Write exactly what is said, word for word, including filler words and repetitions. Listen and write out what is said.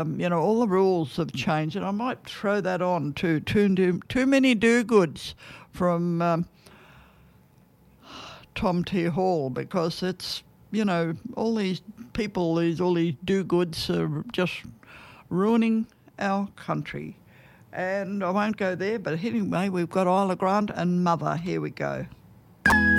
Um, you know, all the rules have changed, and I might throw that on to too, too, too many do-goods from um, Tom T. Hall, because it's, you know, all these people, these all these do-goods are just ruining our country. And I won't go there, but anyway, we've got Isla Grant and Mother. Here we go.